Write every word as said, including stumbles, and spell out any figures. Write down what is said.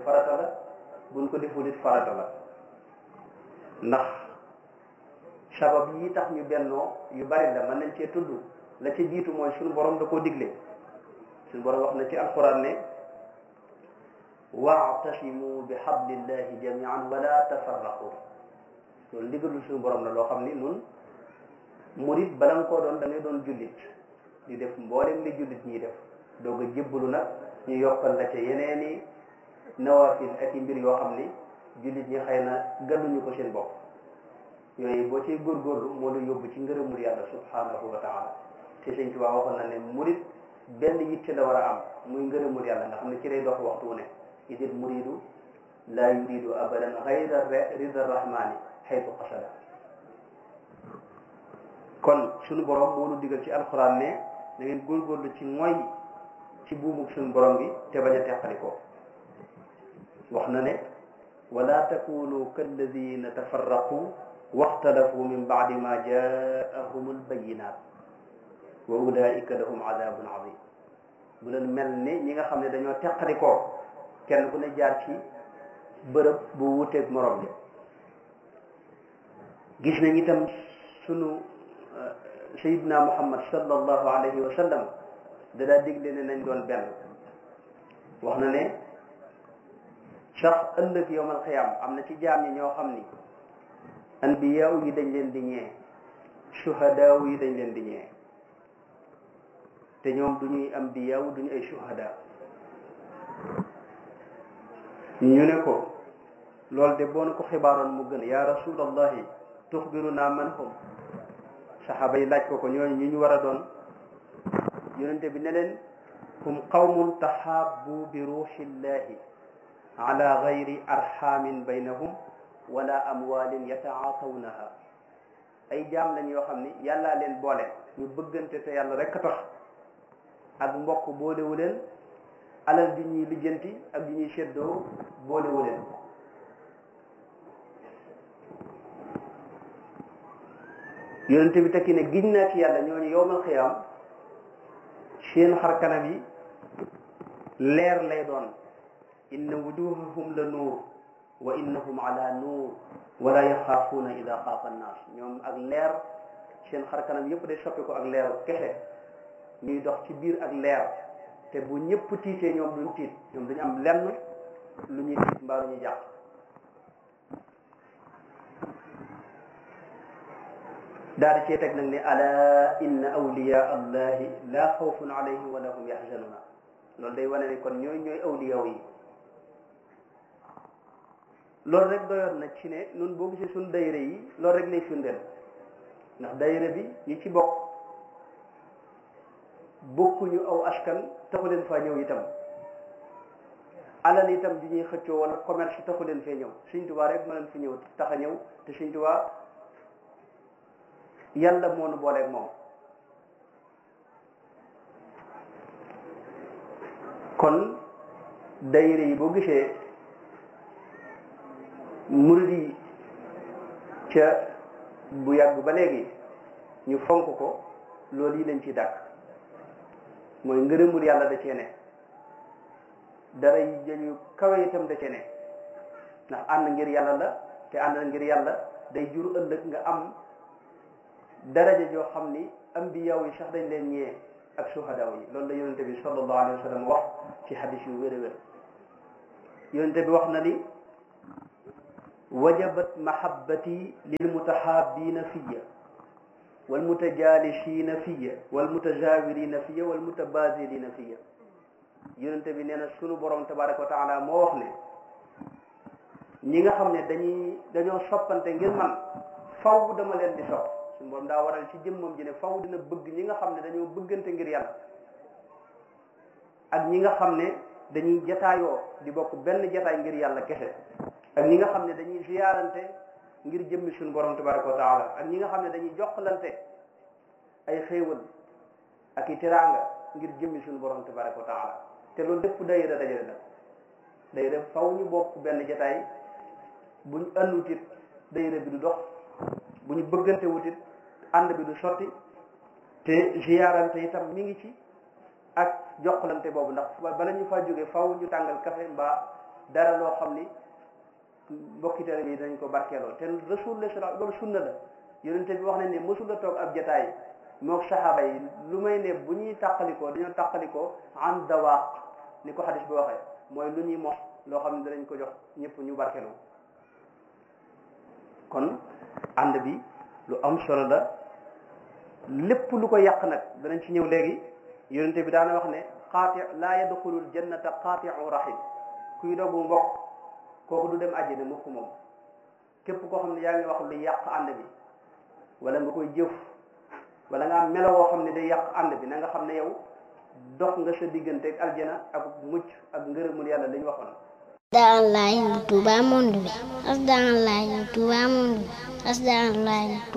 farata la buñ ko deful it farata la ndax sabab yi tax ñu bennoo yu bari la mën nañ cee tudd la ca jiitu mooy suñu borom da koo digle suñu borom wax na ci alquran ne wa'tasimu bi hablillahi jami'an wala tafarraqu loolu ndigalul suñu borom la loo xam ni nun murit bala nga koo doon da ngay doon jullit di def mboolem li jullit ñiy def doog a jébbalu nag ñu yokkal la ca yeneeni nawafil ak i mbir yoo xam ni jullit ñi xëy na gàlluñu ko seen bopp yooyu boo ciy góorgóorlu moo la yóbbu ci ngërëmul yàlla subhanahu wa taala te sëñ Tuubaa waxoon na ne murit benn yitte la war a am muy ngërëmul yàlla nga xam ne ci lay dox waxtu wu ne idil muridu laa yuridu abadan xayra rida rahmani xaytu qasada kon suñu borom moo nu digal ci alxuraan ne da ngeen góorgóorlu ci mooy ci buumug suñu borom bi te bañ a teqali ko wax na ne wala takunu kalladina tafarraqu waxtalafu min baadi ma jaahum albayinat wa ulaika lahum adabun azim bu leen mel ni ñi nga xam ne dañoo teqali ko kenn ku ne jaar ci bërëb bu wuteeg morom bi gis nañ itam sunu sayidna muhammad sallallahu alayhi wa sallam da daa digle ne nañ doon benn wax na ne sax ëllëg yowmal xiyaam am na ci jaam ñi ñoo xam ni anbiyaaw yi dañ leen di ñee shuhadaaw yi dañ leen di ñee te ñoom du ñuy ambiyaaw du ñu ay shuhadaa ñu ne ko loolu de boo na ko xibaaroon mu gën yaa rasulallahi tuxbiruna man hum saxaaba yi laaj ko ko ñooñu ñi ñu war a doon yonente bi ne leen hum qawmun taxaabu bi ruuxillahi ala gayri arxaamin baynahum wala amwaalin yataatawnaha ay jaam lañ yoo xam ni yàllaa leen boole ñu bëggante te yàlla rek a tax ak mbokk boolewu leen alal di ñuy lijjanti ak di ñuy seddoo boolewu leen yonente bi tekki ne giñ naa ci yàlla ñooñu yowmal xiyaam seen xar kanam yi leer lay doon inna wujuhahum la nuur wa innahum ala nuur wala yaxaafuuna ida xaafa annaas ñoom ak leer seen xar kanam yëpp day soppi ko ak leer kese ñuy dox ci biir ak leer te bu ñëpp tiitee ñoom duñ tiit ñoom dañu am lenn lu ñuy tiit mbaa lu ñuy jàpp daal di cee teg nag ne ala inna awliya allahi la xawfun alayhim wala hum yaxzanuna loolu day wane ne kon ñooy ñooy awliyaw yi loolu rek doyoon na ci ne nun boo gisee suñ dayre yi loolu rek lay firndeel ndax dayre bi ñi ci bokk bokkuñu aw askan taxu leen faa ñëw itam alal itam di ñuy xëccoo wala commerce taxu leen fee ñëw Sëñ Tuubaa rek ma leen fi ñëw tax a ñëw te Sëñ Tuubaa yàlla moo nu booleeg moom kon dayre yi boo gisee murid yi ca bu yàgg ba léegi ñu fonk ko loolu yi lañ ci dàkk mooy ngërëmul yàlla da cee ne dara yi dañu kawe itam da cee ne ndax ànd ngir yàlla la te ànd ngir yàlla day jur ëllëg nga am daraja joo xam ni ambiyaaw yi sax dañ leen ñee ak suhadaaw yi loolu la yonente bi sallallahu alayhi wa sallam wax ci xadis yu wér a wér yonente bi wax na ni wajabat mahabbati lilmutahabina fiya walmutajalisina fiya walmutajawirina fiya walmutabazilina fiya yonente bi nee na sunu borom tabaraka wa taala moo wax ne ñi nga xam ne dañuy dañoo soppante ngir man faw dama leen di sopp suñu borom daa waral ci jëmmam ji ne faw dina bëgg ñi nga xam ne dañoo bëggante ngir yàlla ak ñi nga xam ne dañuy jataayoo di bokk benn jataay ngir yàlla kese ak ñi nga xam ne dañuy ziyaarante ngir jëmmi suñu borom tabaraka wa taala ak ñi nga xam ne dañuy jokkalante ay xéewal ak i teraanga ngir jëmmi suñu borom tabaraka wa taala te loolu lépp dayira dajale nag dayira faw ñu bokk benn jataay buñ àndutit dayira bi du dox bu ñu bëggante wutit ànd bi du sotti te ziyaarante itam mi ngi ci ak jokkalante boobu ndax bala ñu faa jógee faw ñu tàngal café mbaa dara loo xam ni mbokki tare bi dañ ko barkeeloo te rasulullah sallallahu loolu sunna la yonente bi wax nañ ne mësul a toog ab jataay moog saxaaba yi lu may ne bu ñuy tàqalikoo dañoo tàqalikoo an dawaaq ni ko xadis bi waxee mooy lu ñuy mos loo xam ne danañ ko jox ñëpp ñu barkeeloo kon ànd bi lu am solo la lépp lu ko yàq nag danañ ci ñëw léegi yonente bi daana wax ne qaati laa yadxulul jannata qaatiu rahim kuy doogu mbokk kooku du dem àjjana mukk moom képp koo xam ne yaa ngi wax lu yàq ànd bi wala nga koy jëf wala nga am melo woo xam ne day yàq ànd bi na nga xam ne yow dox nga sa diggante ak aljana ak mucc ak ngërëmul yàlla lañ waxoon. Asdaalaay Touba monde bi asdaalaay Touba monde bi asdaalaay